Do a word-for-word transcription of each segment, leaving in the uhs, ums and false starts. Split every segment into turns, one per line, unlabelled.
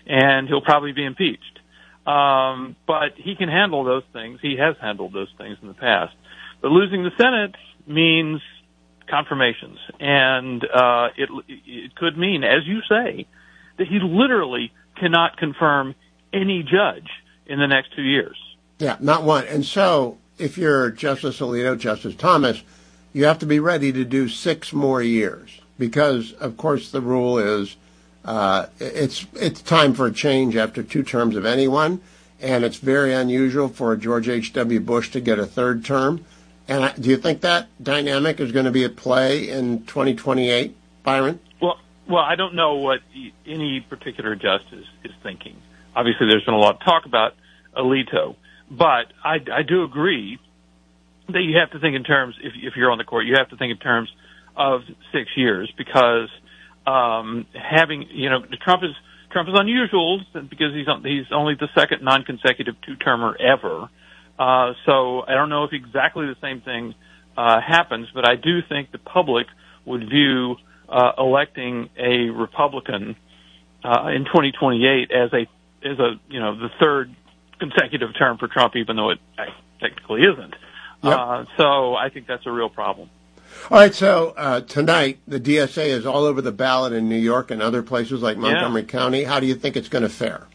and he'll probably be impeached. Um, but he can handle those things. He has handled those things in the past. But losing the Senate means confirmations, and uh, it, it could mean, as you say, that he literally cannot confirm any judge in the next two years.
Yeah, not one. And so, if you're Justice Alito, Justice Thomas, you have to be ready to do six more years because, of course, the rule is uh, it's it's time for a change after two terms of anyone, and it's very unusual for George H W. Bush to get a third term. And I, do you think that dynamic is going to be at play in twenty twenty-eight, Byron?
Well, well, I don't know what any particular justice is thinking. Obviously, there's been a lot of talk about Alito, but I, I do agree that you have to think in terms, if, if you're on the court, you have to think in terms of six years because um, having, you know, Trump is Trump is unusual because he's he's only the second non-consecutive two-termer ever. Uh, so I don't know if exactly the same thing uh, happens, but I do think the public would view uh, electing a Republican uh, in twenty twenty-eight as a as a you know the third consecutive term for Trump, even though it technically isn't.
Yep.
Uh, so I think that's a real problem.
All right, so uh, tonight the D S A is all over the ballot in New York and other places like Montgomery
yeah.
County. How do you think it's going to fare?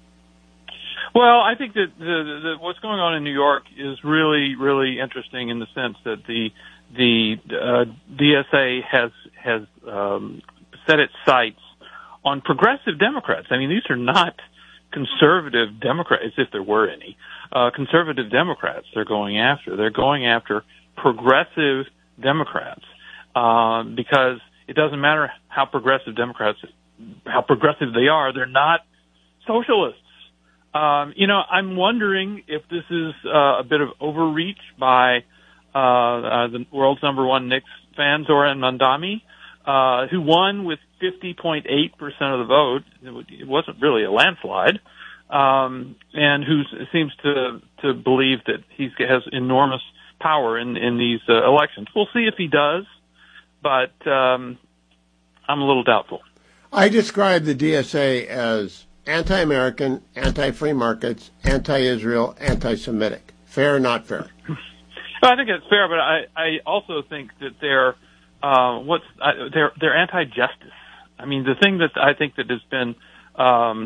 Well, I think that the, the, what's going on in New York is really, really interesting in the sense that the the uh, D S A has has um, set its sights on progressive Democrats. I mean, these are not conservative Democrats, if there were any. Uh, conservative Democrats they're going after. They're going after progressive Democrats uh, because it doesn't matter how progressive Democrats, how progressive they are, they're not socialists. Um, you know, I'm wondering if this is uh, a bit of overreach by uh, uh, the world's number one Knicks fan, Zoran Mandami, uh, who won with fifty point eight percent of the vote. It wasn't really a landslide, um, and who seems to to believe that he has enormous power in, in these uh, elections. We'll see if he does, but um, I'm a little doubtful.
I describe the D S A as anti-American, anti-free markets, anti-Israel, anti-Semitic. Fair or not fair?
Well, I think it's fair, but I, I also think that they're uh, what's uh, they're they're anti-justice. I mean, the thing that I think that has been um,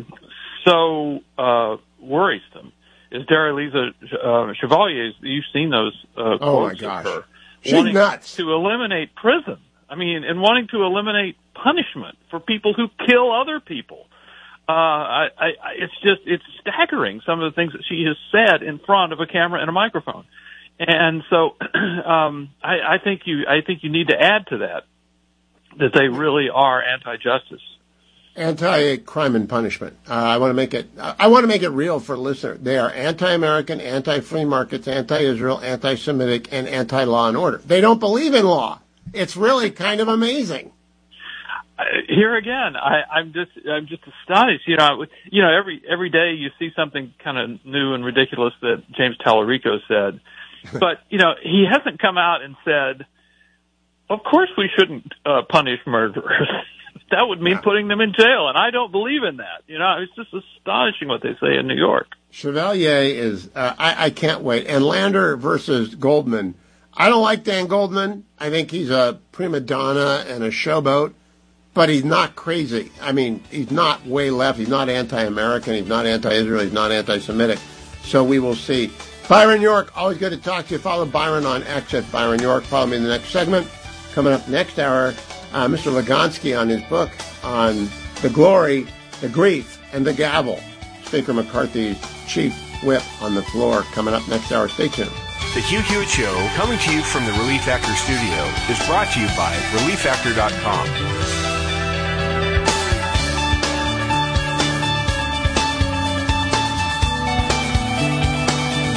so uh, worrisome is Darylisa uh, Chevalier's. You've seen those uh,
oh my
quotes
gosh.
of her
She's
wanting
nuts.
to eliminate prison. I mean, and wanting to eliminate punishment for people who kill other people. Uh, I, I, it's just, it's staggering some of the things that she has said in front of a camera and a microphone. And so, um, I, I think you, I think you need to add to that, that they really are anti-justice.
Anti-crime and punishment. Uh, I want to make it, I want to make it real for the listener. They are anti-American, anti-free markets, anti-Israel, anti-Semitic, and anti-law and order. They don't believe in law. It's really kind of amazing.
Uh, here again, I, I'm just I'm just astonished. You know, you know, every every day you see something kind of new and ridiculous that James Tallarico said, but you know, he hasn't come out and said, "Of course we shouldn't uh, punish murderers." That would mean yeah. putting them in jail, and I don't believe in that. You know, it's just astonishing what they say in New York.
Chevalier is uh, I, I can't wait. And Lander versus Goldman. I don't like Dan Goldman. I think he's a prima donna and a showboat. But he's not crazy. I mean, he's not way left. He's not anti-American. He's not anti-Israel. He's not anti-Semitic. So we will see. Byron York, always good to talk to you. Follow Byron on X at Byron York. Follow me in the next segment. Coming up next hour, uh, Mister Lugansky on his book on the glory, the grief, and the gavel. Speaker McCarthy's chief whip on the floor. Coming up next hour. Stay tuned.
The Hugh Hewitt Show, coming to you from the Relief Factor studio, is brought to you by relief factor dot com.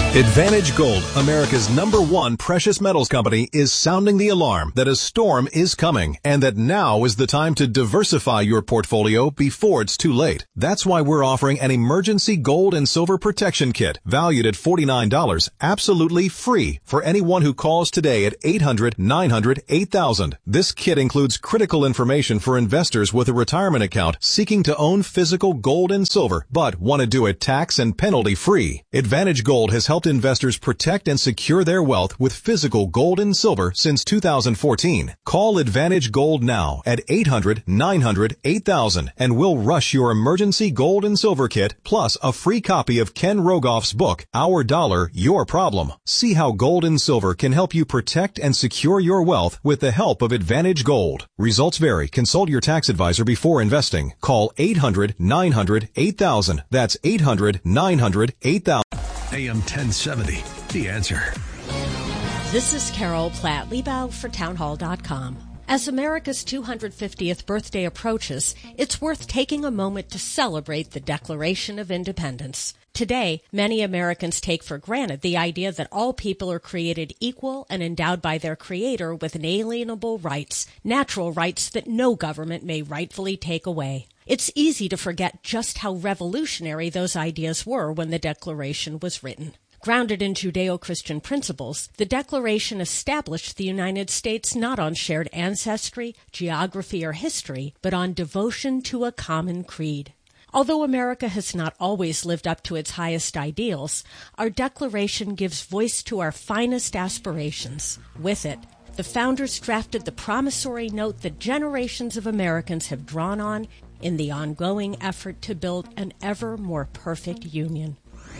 Advantage Gold, America's number one precious metals company, is sounding the alarm that a storm is coming and that now is the time to diversify your portfolio before it's too late. That's why we're offering an emergency gold and silver protection kit valued at forty-nine dollars, absolutely free for anyone who calls today at eight hundred, nine hundred, eight thousand. This kit includes critical information for investors with a retirement account seeking to own physical gold and silver but want to do it tax and penalty free. Advantage Gold has helped investors protect and secure their wealth with physical gold and silver since two thousand fourteen. Call Advantage Gold now at eight hundred, nine hundred, eight thousand and we'll rush your emergency gold and silver kit plus a free copy of Ken Rogoff's book, Our Dollar, Your Problem. See how gold and silver can help you protect and secure your wealth with the help of Advantage Gold. Results vary. Consult your tax advisor before investing. Call eight hundred, nine hundred, eight thousand. That's eight hundred, nine hundred, eight thousand.
A M ten seventy, The Answer.
This is Carol Platt-Liebau for townhall dot com. As America's two hundred fiftieth birthday approaches, it's worth taking a moment to celebrate the Declaration of Independence. Today, many Americans take for granted the idea that all people are created equal and endowed by their Creator with inalienable rights, natural rights that no government may rightfully take away. It's easy to forget just how revolutionary those ideas were when the Declaration was written. Grounded in Judeo-Christian principles, the Declaration established the United States not on shared ancestry, geography, or history, but on devotion to a common creed. Although America has not always lived up to its highest ideals, our Declaration gives voice to our finest aspirations. With it, the founders drafted the promissory note that generations of Americans have drawn on in the ongoing effort to build an ever more perfect union.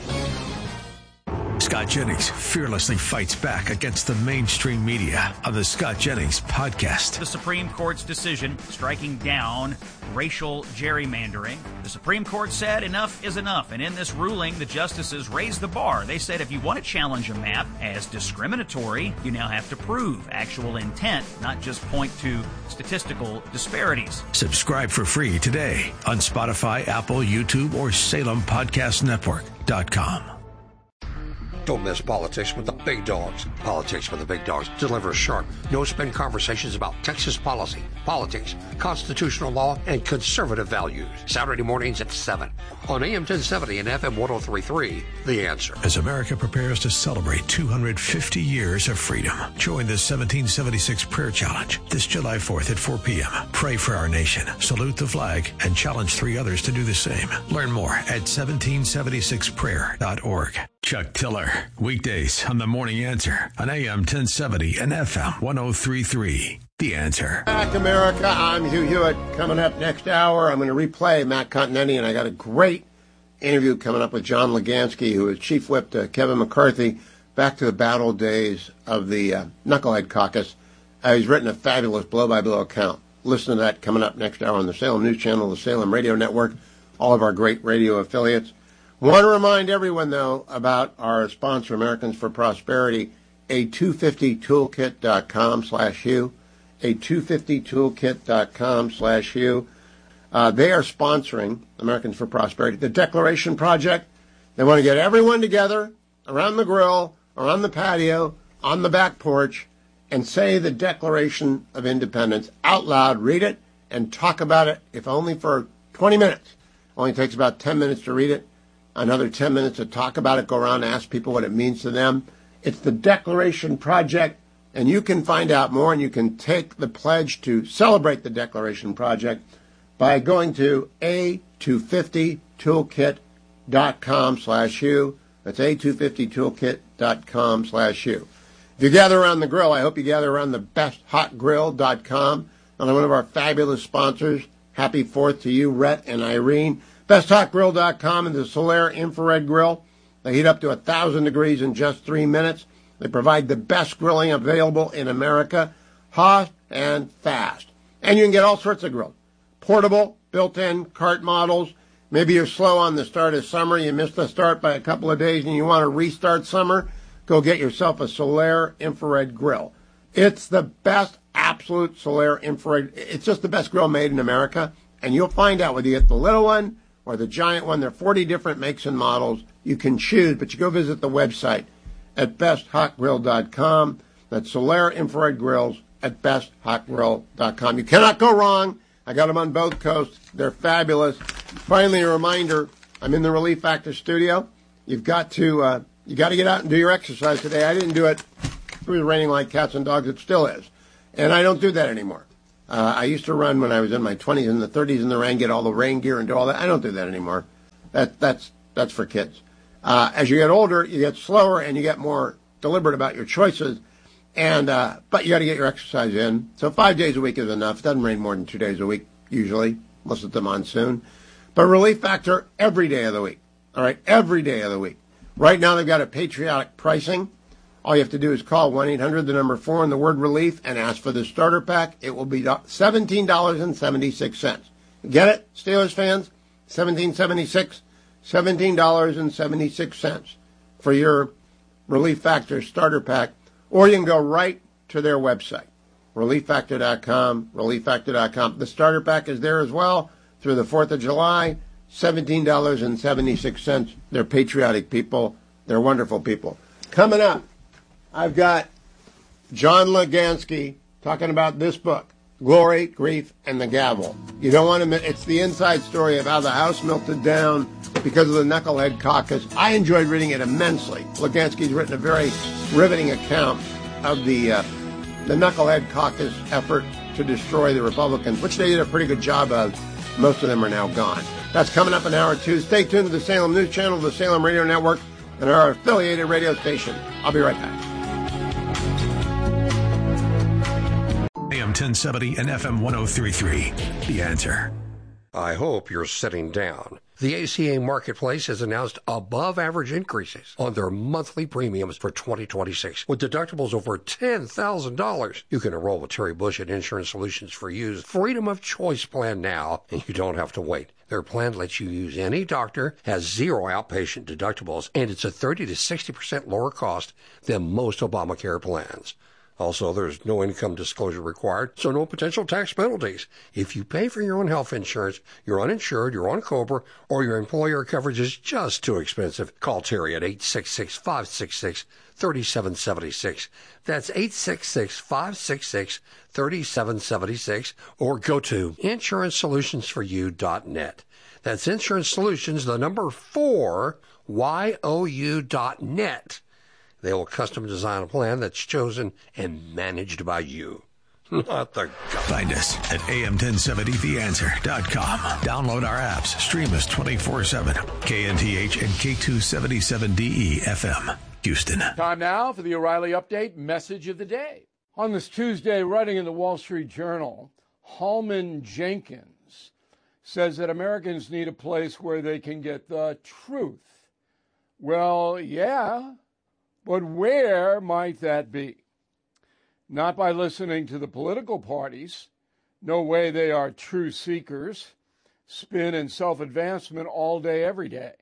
Scott Jennings fearlessly fights back against the mainstream media on the Scott Jennings Podcast.
The Supreme Court's decision striking down racial gerrymandering. The Supreme Court said enough is enough, and in this ruling, the justices raised the bar. They said if you want to challenge a map as discriminatory, you now have to prove actual intent, not just point to statistical disparities.
Subscribe for free today on Spotify, Apple, YouTube, or Salem Podcast Network dot com.
Don't miss Politics with the Big Dogs. Politics with the Big Dogs delivers sharp, no-spin conversations about Texas policy, politics, constitutional law, and conservative values. Saturday mornings at seven on A M ten seventy and F M one oh three point three, The Answer.
As America prepares to celebrate two hundred fifty years of freedom, join the seventeen seventy-six Prayer Challenge this July fourth at four p.m. Pray for our nation, salute the flag, and challenge three others to do the same. Learn more at seventeen seventy-six prayer dot org. Chuck Tiller, weekdays on The Morning Answer on A M ten seventy and F M one oh three point three. The Answer.
Back America, I'm Hugh Hewitt. Coming up next hour, I'm going to replay Matt Continetti, and I got a great interview coming up with John Legansky, who is Chief Whip to Kevin McCarthy, back to the battle days of the uh, Knucklehead Caucus. Uh, he's written a fabulous blow-by-blow account. Listen to that coming up next hour on the Salem News Channel, the Salem Radio Network, all of our great radio affiliates. Want to remind everyone, though, about our sponsor, Americans for Prosperity, a two fifty toolkit dot com slash Hugh, a two fifty toolkit dot com slash Hugh. Uh, they are sponsoring Americans for Prosperity, the Declaration Project. They want to get everyone together around the grill, around the patio, on the back porch, and say the Declaration of Independence out loud, read it, and talk about it, if only for twenty minutes. Only takes about ten minutes to read it. Another ten minutes to talk about it, go around and ask people what it means to them. It's the Declaration Project, and you can find out more, and you can take the pledge to celebrate the Declaration Project by going to a two fifty toolkit dot com slash Hugh. That's a two fifty toolkit dot com slash Hugh. If you gather around the grill, I hope you gather around the best hot grill dot com. Another one of our fabulous sponsors. Happy Fourth to you, Rhett and Irene. best hot grill dot com and the Solaire Infrared Grill. They heat up to one thousand degrees in just three minutes. They provide the best grilling available in America, hot and fast. And you can get all sorts of grills. Portable, built-in, cart models. Maybe you're slow on the start of summer. You missed the start by a couple of days and you want to restart summer. Go get yourself a Solaire Infrared Grill. It's the best absolute Solaire Infrared. It's just the best grill made in America. And you'll find out whether you get the little one or the giant one. There are forty different makes and models. You can choose, but you go visit the website at best hot grill dot com. That's Solaire Infrared Grills at best hot grill dot com. You cannot go wrong. I got them on both coasts. They're fabulous. Finally, a reminder, I'm in the Relief Factor studio. You've got to uh, you got to get out and do your exercise today. I didn't do it. It was raining like cats and dogs. It still is. And I don't do that anymore. Uh, I used to run when I was in my twenties and the thirties in the rain, get all the rain gear and do all that. I don't do that anymore. That, that's, that's for kids. Uh, as you get older, you get slower and you get more deliberate about your choices. And uh, but you got to get your exercise in. So five days a week is enough. It doesn't rain more than two days a week usually, unless it's the monsoon. But Relief Factor every day of the week. All right, every day of the week. Right now they've got a patriotic pricing. All you have to do is call one eight hundred, the number four, and the word relief, and ask for the starter pack. It will be seventeen dollars and seventy-six cents. Get it, Steelers fans? seventeen seventy-six, seventeen dollars and seventy-six cents for your Relief Factor starter pack. Or you can go right to their website, relief factor dot com, relief factor dot com. The starter pack is there as well through the fourth of July, seventeen dollars and seventy-six cents. They're patriotic people. They're wonderful people. Coming up, I've got John Legansky talking about this book, Glory, Grief, and the Gavel. You don't want to miss. It's the inside story of how the House melted down because of the Knucklehead Caucus. I enjoyed reading it immensely. Legansky's written a very riveting account of the uh, the Knucklehead Caucus effort to destroy the Republicans, which they did a pretty good job of. Most of them are now gone. That's coming up in hour two. Stay tuned to the Salem News Channel, the Salem Radio Network, and our affiliated radio station. I'll be right back.
A M ten seventy and F M one oh three point three. The Answer.
I hope you're sitting down. The A C A Marketplace has announced above-average increases on their monthly premiums for twenty twenty-six. With deductibles over ten thousand dollars, you can enroll with Terry Bush at Insurance Solutions for You's Freedom of Choice plan now, and you don't have to wait. Their plan lets you use any doctor, has zero outpatient deductibles, and it's a thirty to sixty percent lower cost than most Obamacare plans. Also, there's no income disclosure required, so no potential tax penalties. If you pay for your own health insurance, you're uninsured, you're on COBRA, or your employer coverage is just too expensive, call Terry at eight six six, five six six, three seven seven six. That's eight six six, five six six, three seven seven six, or go to insurance solutions for you dot net. That's Insurance Solutions, the number four, Y O U dot net. They will custom design a plan that's chosen and managed by you. Not the government.
Find us at A M ten seventy the answer dot com. Download our apps. Stream us twenty-four seven. K N T H and K two seventy-seven D E F M. Houston.
Time now for the O'Reilly Update Message of the Day. On this Tuesday, writing in the Wall Street Journal, Holman Jenkins says that Americans need a place where they can get the truth. Well, yeah. But where might that be? Not by listening to the political parties. No way, they are true seekers. Spin and self-advancement all day, every day.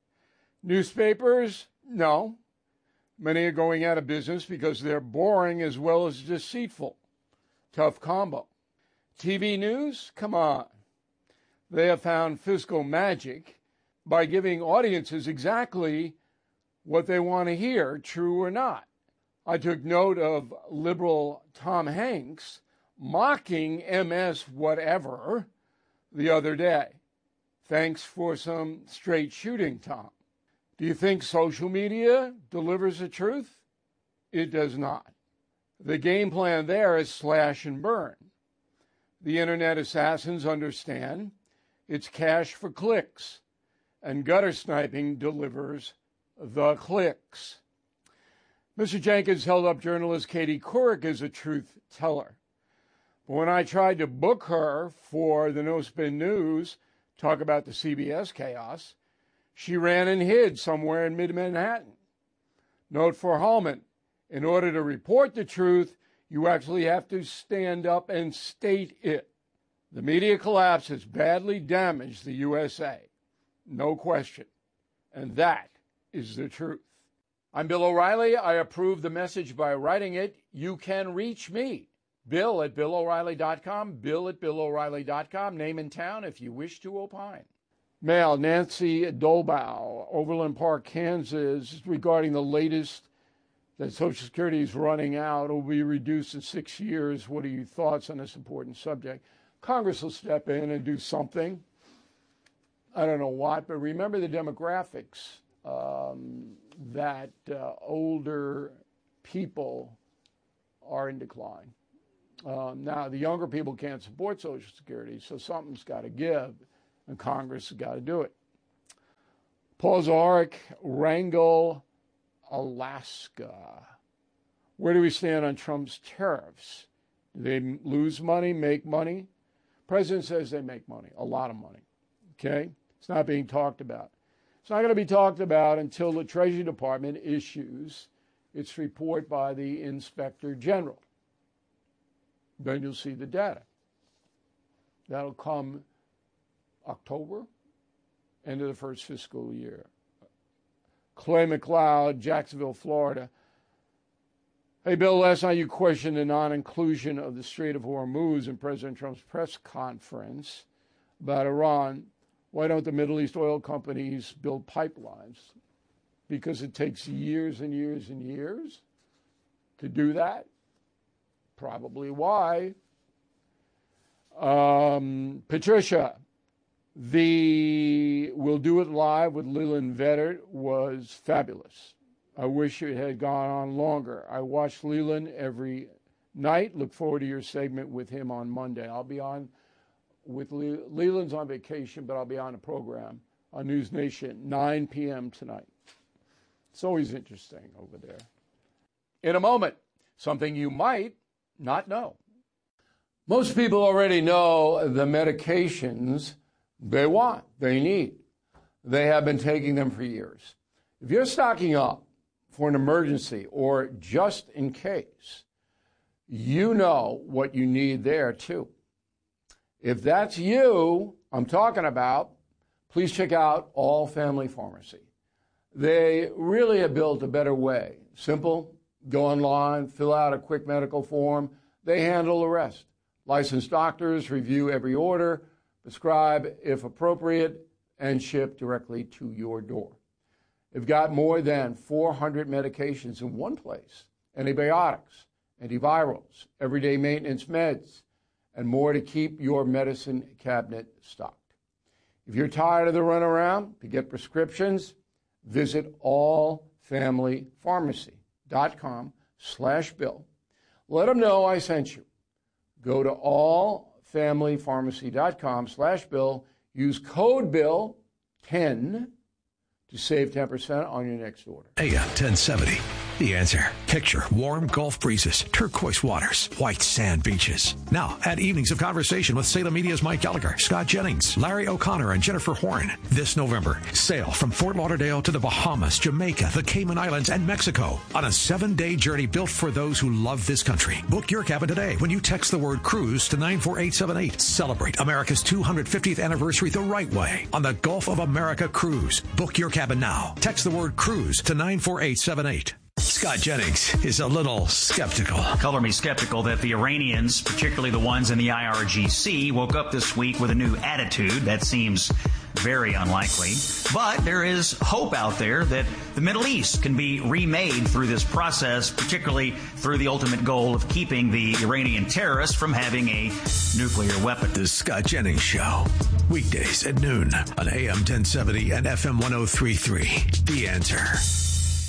Newspapers? No. Many are going out of business because they're boring as well as deceitful. Tough combo. T V news? Come on. They have found fiscal magic by giving audiences exactly what they want to hear, true or not. I took note of liberal Tom Hanks mocking M S whatever the other day. Thanks for some straight shooting, Tom. Do you think social media delivers the truth? It does not. The game plan there is slash and burn. The internet assassins understand it's cash for clicks, and gutter sniping delivers the clicks. Mister Jenkins held up journalist Katie Couric as a truth teller. But when I tried to book her for the No Spin News, talk about the C B S chaos, she ran and hid somewhere in mid-Manhattan. Note for Holman, in order to report the truth, you actually have to stand up and state it. The media collapse has badly damaged the U S A. No question. And that is the truth. I'm Bill O'Reilly. I approve the message by writing it. You can reach me, Bill at Bill O'Reilly dot com, Bill at Bill O'Reilly dot com. Name and town if you wish to opine. Mail, Nancy Dolbow, Overland Park, Kansas, regarding the latest that Social Security is running out. It will be reduced in six years. What are your thoughts on this important subject? Congress will step in and do something. I don't know what, but remember the demographics, um, that uh, older people are in decline. Um, now, the younger people can't support Social Security, so something's got to give, and Congress has got to do it. Paul Zarek, Wrangell, Alaska. Where do we stand on Trump's tariffs? Do they lose money, make money? President says they make money, a lot of money. Okay? It's not being talked about. It's not going to be talked about until the Treasury Department issues its report by the Inspector General. Then you'll see the data. That'll come October, end of the first fiscal year. Clay McLeod, Jacksonville, Florida. Hey, Bill, last night you questioned the non-inclusion of the Strait of Hormuz in President Trump's press conference about Iran. Why don't the Middle East oil companies build pipelines? Because it takes years and years and years to do that? Probably why. Um, Patricia, the We'll Do It Live with Leland Vedder was fabulous. I wish it had gone on longer. I watch Leland every night. Look forward to your segment with him on Monday. I'll be on with Le- Leland's on vacation, but I'll be on the program on News Nation, nine p.m. tonight. It's always interesting over there. In a moment, something you might not know. Most people already know the medications they want, they need. They have been taking them for years. If you're stocking up for an emergency or just in case, you know what you need there too. If that's you I'm talking about, please check out All Family Pharmacy. They really have built a better way. Simple, go online, fill out a quick medical form. They handle the rest. Licensed doctors review every order, prescribe if appropriate, and ship directly to your door. They've got more than four hundred medications in one place. Antibiotics, antivirals, everyday maintenance meds, and more to keep your medicine cabinet stocked. If you're tired of the runaround to get prescriptions, visit all family pharmacy dot com slash bill. Let them know I sent you. Go to all family pharmacy dot com slash bill. Use code bill ten to save ten percent on your next order.
A M ten seventy. The Answer. Picture warm Gulf breezes, turquoise waters, white sand beaches. Now, add evenings of conversation with Salem Media's Mike Gallagher, Scott Jennings, Larry O'Connor, and Jennifer Horn. This November, sail from Fort Lauderdale to the Bahamas, Jamaica, the Cayman Islands, and Mexico on a seven-day journey built for those who love this country. Book your cabin today when you text the word cruise to nine four eight seven eight. Celebrate America's two hundred fiftieth anniversary the right way on the Gulf of America Cruise. Book your cabin now. Text the word cruise to nine four eight seven eight. Scott Jennings is a little skeptical.
Color me skeptical that the Iranians, particularly the ones in the I R G C, woke up this week with a new attitude. That seems very unlikely. But there is hope out there that the Middle East can be remade through this process, particularly through the ultimate goal of keeping the Iranian terrorists from having a nuclear weapon.
The Scott Jennings Show. Weekdays at noon on A M ten seventy and F M one oh three point three. The Answer.